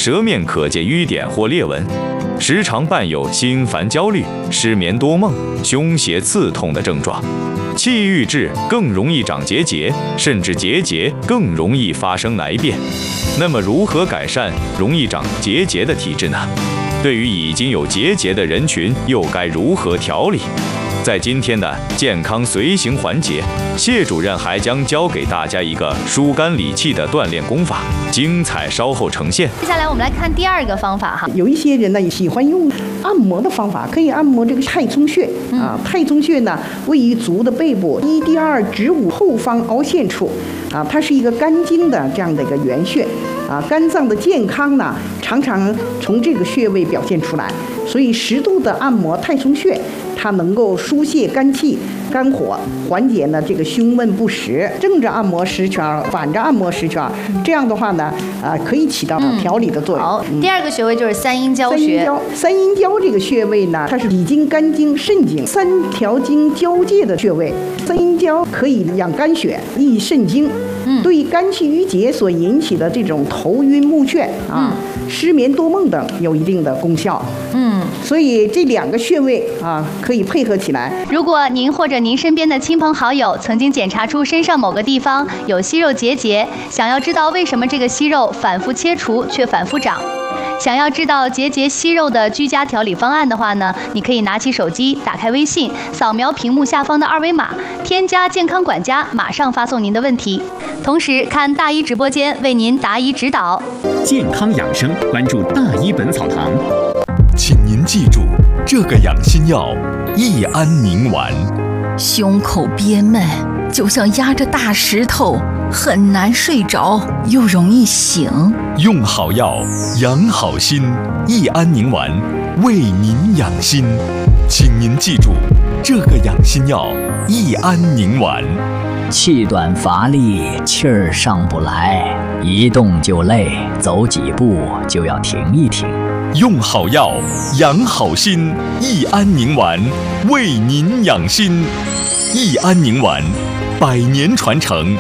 舌面可见瘀点或裂纹，时常伴有心烦焦虑、失眠多梦、胸胁刺痛的症状。气郁滞更容易长结节，甚至结节更容易发生癌变。那么如何改善容易长结节的体质呢？对于已经有结节的人群，又该如何调理？在今天的健康随行环节，谢主任还将教给大家一个疏肝理气的锻炼功法，精彩稍后呈现。 接下来我们来看第二个方法哈。 有一些人呢喜欢用按摩的方法，可以按摩这个太冲穴啊。太冲穴呢位于足的背部一第二指骨后方凹陷处啊，它是一个肝经的这样的一个原穴啊。肝脏的健康呢常常从这个穴位表现出来，所以适度的按摩太冲穴，它能够疏泄肝气、肝火，缓解呢这个胸闷不实。正着按摩10圈，反着按摩10圈，这样的话呢，可以起到调理的作用。 好，第二个穴位就是三阴交穴。 三阴交这个穴位呢，它是脾经、肝经、肾经3条经交界的穴位。三阴交可以养肝血、益肾经，对肝气郁结所引起的这种头晕目眩啊、失眠多梦等有一定的功效。所以这2个穴位啊，可以配合起来。 如果您或者您身边的亲朋好友曾经检查出身上某个地方有息肉结节，想要知道为什么这个息肉反复切除却反复长，想要知道结节息肉的居家调理方案的话呢，你可以拿起手机，打开微信，扫描屏幕下方的2维码，添加健康管家，马上发送您的问题。同时看大医直播间为您答疑指导。 健康养生，关注大医本草堂。 请您记住，这个养心药益安宁丸。 胸口憋闷，就像压着大石头，很难睡着，又容易醒。 用好药，养好心，益安宁丸为您养心。请您记住，这个养心药益安宁丸。 气短乏力，气儿上不来，一动就累，走几步就要停一停。 用好药，养好心，益安宁丸为您养心。益安宁丸100年传承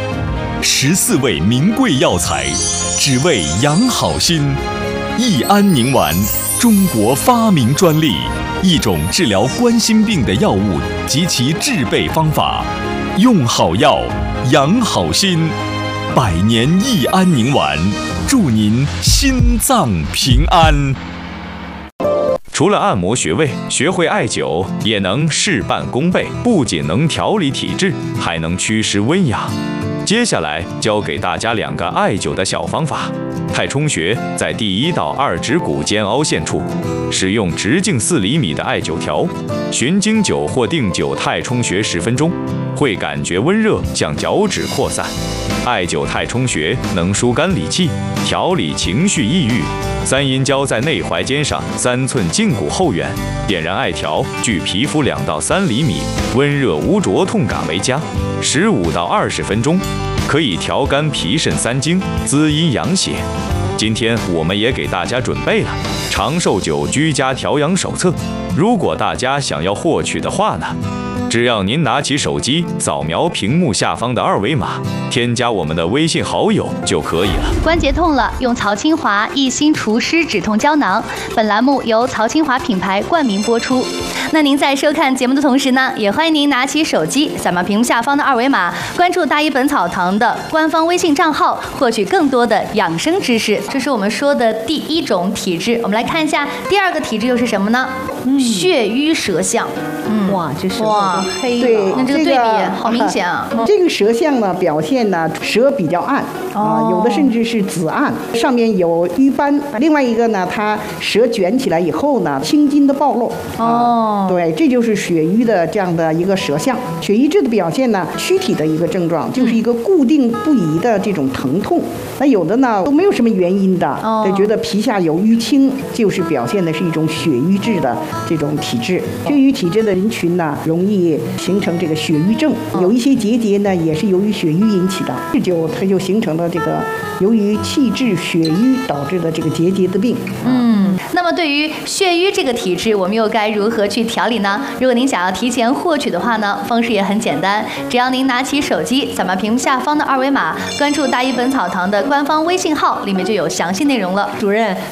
，14味名贵药材，只为养好心。益安宁丸，中国发明专利，一种治疗冠心病的药物及其制备方法。用好药，养好心，100年益安宁丸，祝您心脏平安。 除了按摩穴位，学会艾灸也能事半功倍，不仅能调理体质，还能祛湿温阳。接下来教给大家2个艾灸的小方法。太冲穴在第1到2指骨间凹陷处，使用直径4厘米的艾灸条，循经灸或定灸太冲穴10分钟，会感觉温热向脚趾扩散。艾灸太冲穴能疏肝理气，调理情绪抑郁。三阴交在内踝尖上3寸胫骨后缘，点燃艾条，距皮肤2到3厘米，温热无灼痛感为佳，15到20分钟，可以调肝脾肾3经，滋阴养血。今天我们也给大家准备了长寿久居家调养手册，如果大家想要获取的话呢，只要您拿起手机，扫描屏幕下方的2维码，添加我们的微信好友就可以了。 关节痛了，用曹清华益心除湿止痛胶囊。本栏目由曹清华品牌冠名播出。那您在收看节目的同时呢，也欢迎您拿起手机，扫描屏幕下方的2维码，关注大医本草堂的官方微信账号，获取更多的养生知识。这是我们说的第1种体质。我们来看一下第2个体质又是什么呢？血瘀舌象。 哇，这舌哇，黑对， 那这个对比好明显啊。 这个舌象呢，表现呢舌比较暗啊，有的甚至是紫暗，上面有瘀斑。另外一个呢，它舌卷起来以后呢，青筋的暴露。对，这就是血瘀的这样的一个舌象。血瘀质的表现呢，躯体的一个症状就是一个固定不移的这种疼痛。那有的呢都没有什么原因的，就觉得皮下有淤青，就是表现的是一种血瘀质的这种体质。血瘀体质的人群呢，容易形成这个血瘀症，有一些结节呢也是由于血瘀引起的，它就形成了这个由于气滞血瘀导致的这个结节的病。 那么对于血瘀这个体质，我们又该如何去调理呢？如果您想要提前获取的话呢，方式也很简单，只要您拿起手机，扫描屏幕下方的2维码，关注大医本草堂的官方微信号，里面就有详细内容了。 主任，